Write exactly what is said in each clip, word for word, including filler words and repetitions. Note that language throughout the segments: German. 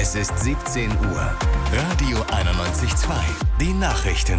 Es ist siebzehn Uhr. Radio einundneunzig Komma zwei. Die Nachrichten.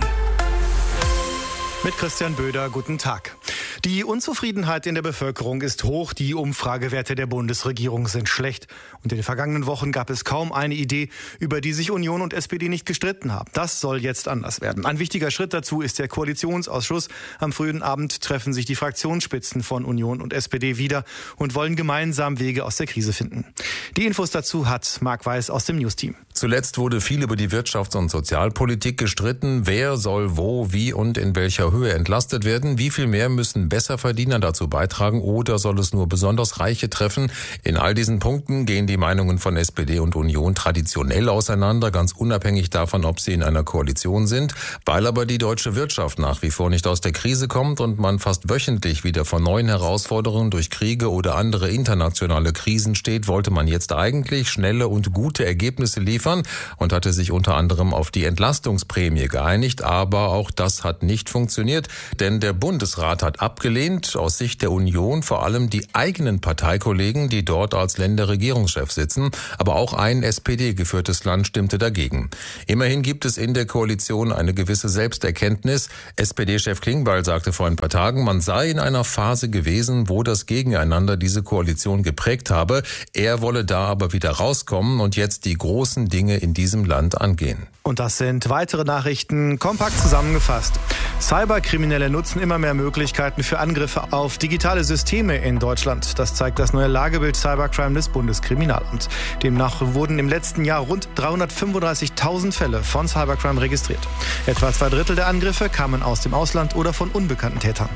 Mit Christian Böder, guten Tag. Die Unzufriedenheit in der Bevölkerung ist hoch, die Umfragewerte der Bundesregierung sind schlecht. Und in den vergangenen Wochen gab es kaum eine Idee, über die sich Union und S P D nicht gestritten haben. Das soll jetzt anders werden. Ein wichtiger Schritt dazu ist der Koalitionsausschuss. Am frühen Abend treffen sich die Fraktionsspitzen von Union und S P D wieder und wollen gemeinsam Wege aus der Krise finden. Die Infos dazu hat Marc Weiß aus dem News-Team. Zuletzt wurde viel über die Wirtschafts- und Sozialpolitik gestritten. Wer soll wo, wie und in welcher Höhe entlastet werden? Wie viel mehr müssen Besserverdiener dazu beitragen oder soll es nur besonders Reiche treffen? In all diesen Punkten gehen die Meinungen von S P D und Union traditionell auseinander, ganz unabhängig davon, ob sie in einer Koalition sind. Weil aber die deutsche Wirtschaft nach wie vor nicht aus der Krise kommt und man fast wöchentlich wieder vor neuen Herausforderungen durch Kriege oder andere internationale Krisen steht, wollte man jetzt eigentlich schnelle und gute Ergebnisse liefern und hatte sich unter anderem auf die Entlastungsprämie geeinigt. Aber auch das hat nicht funktioniert, denn der Bundesrat hat abgelehnt, aus Sicht der Union vor allem die eigenen Parteikollegen, die dort als Länderregierungschef sitzen. Aber auch ein S P D-geführtes Land stimmte dagegen. Immerhin gibt es in der Koalition eine gewisse Selbsterkenntnis. S P D-Chef Klingbeil sagte vor ein paar Tagen, man sei in einer Phase gewesen, wo das Gegeneinander diese Koalition geprägt habe. Er wolle da aber wieder rauskommen und jetzt die großen Dinge in diesem Land angehen. Und das sind weitere Nachrichten, kompakt zusammengefasst. Cyberkriminelle nutzen immer mehr Möglichkeiten für Angriffe auf digitale Systeme in Deutschland. Das zeigt das neue Lagebild Cybercrime des Bundeskriminalamts. Demnach wurden im letzten Jahr rund dreihundertfünfunddreißigtausend Fälle von Cybercrime registriert. Etwa zwei Drittel der Angriffe kamen aus dem Ausland oder von unbekannten Tätern.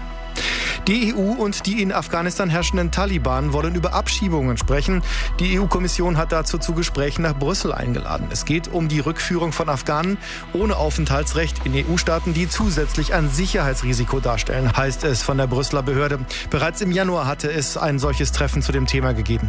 Die E U und die in Afghanistan herrschenden Taliban wollen über Abschiebungen sprechen. Die E U-Kommission hat dazu zu Gesprächen nach Brüssel eingeladen. Es geht um die Rückführung von Afghanen ohne Aufenthaltsrecht in E U-Staaten, die zusätzlich ein Sicherheitsrisiko darstellen, heißt es von der Brüsseler Behörde. Bereits im Januar hatte es ein solches Treffen zu dem Thema gegeben.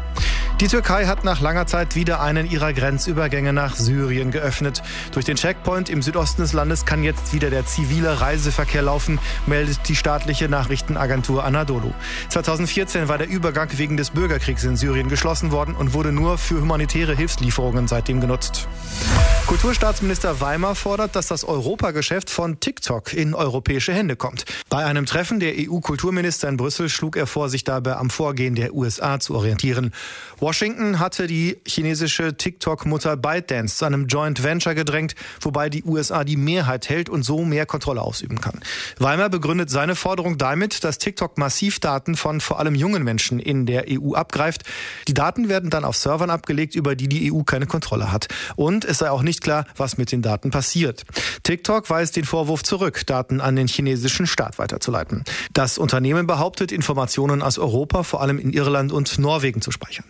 Die Türkei hat nach langer Zeit wieder einen ihrer Grenzübergänge nach Syrien geöffnet. Durch den Checkpoint im Südosten des Landes kann jetzt wieder der zivile Reiseverkehr laufen, meldet die staatliche Nachrichtenagentur Anadolu. zweitausendvierzehn war der Übergang wegen des Bürgerkriegs in Syrien geschlossen worden und wurde nur für humanitäre Hilfslieferungen seitdem genutzt. Kulturstaatsminister Weimer fordert, dass das Europageschäft von TikTok in europäische Hände kommt. Bei einem Treffen der E U-Kulturminister in Brüssel schlug er vor, sich dabei am Vorgehen der U S A zu orientieren. Washington hatte die chinesische TikTok-Mutter ByteDance zu einem Joint Venture gedrängt, wobei die U S A die Mehrheit hält und so mehr Kontrolle ausüben kann. Weimer begründet seine Forderung damit, dass TikTok massiv Daten von vor allem jungen Menschen in der E U abgreift. Die Daten werden dann auf Servern abgelegt, über die die E U keine Kontrolle hat. Und es sei auch nicht klar, was mit den Daten passiert. TikTok weist den Vorwurf zurück, Daten an den chinesischen Staat weiterzuleiten. Das Unternehmen behauptet, Informationen aus Europa, vor allem in Irland und Norwegen, zu speichern.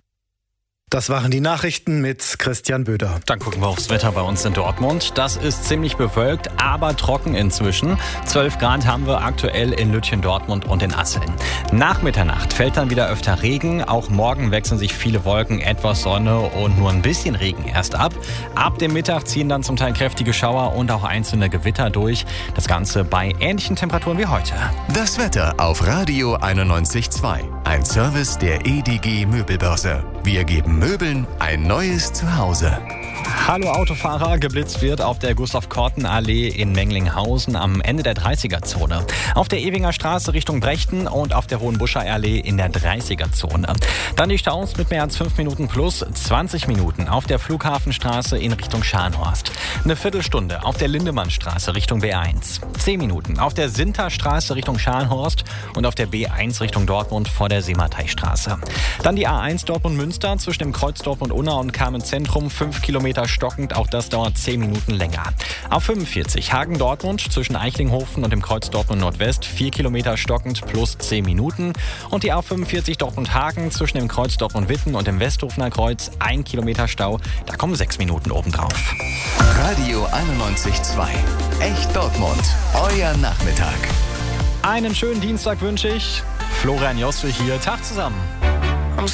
Das waren die Nachrichten mit Christian Böder. Dann gucken wir aufs Wetter bei uns in Dortmund. Das ist ziemlich bewölkt, aber trocken inzwischen. zwölf Grad haben wir aktuell in Lütchen, Dortmund und in Asseln. Nach Mitternacht fällt dann wieder öfter Regen. Auch morgen wechseln sich viele Wolken, etwas Sonne und nur ein bisschen Regen erst ab. Ab dem Mittag ziehen dann zum Teil kräftige Schauer und auch einzelne Gewitter durch. Das Ganze bei ähnlichen Temperaturen wie heute. Das Wetter auf Radio einundneunzig Komma zwei. Ein Service der E D G Möbelbörse. Wir geben Möbeln ein neues Zuhause. Hallo Autofahrer, geblitzt wird auf der Gustav-Korten-Allee in Menglinghausen am Ende der dreißiger-Zone. Auf der Ewinger Straße Richtung Brechten und auf der Hohenbuscher Allee in der dreißiger-Zone. Dann die Staus mit mehr als fünf Minuten plus zwanzig Minuten auf der Flughafenstraße in Richtung Scharnhorst. Eine Viertelstunde auf der Lindemannstraße Richtung B eins. zehn Minuten auf der Sinterstraße Richtung Scharnhorst und auf der B eins Richtung Dortmund vor der Seemateistraße. Dann die A eins Dortmund-Münster zwischen dem Kreuz Dortmund-Unna und Kamen-Zentrum, fünf Kilometer stockend, auch das dauert zehn Minuten länger. Auf fünfundvierzig Hagen-Dortmund zwischen Eichlinghofen und dem Kreuz Dortmund-Nordwest, vier Kilometer stockend plus zehn Minuten. Und die A fünfundvierzig Dortmund-Hagen zwischen dem Kreuz Dortmund-Witten und dem Westhofener Kreuz, ein Kilometer Stau, da kommen sechs Minuten obendrauf. Radio einundneunzig Komma zwei. Echt Dortmund. Euer Nachmittag. Einen schönen Dienstag wünsche ich. Florian Jossel hier. Tag zusammen.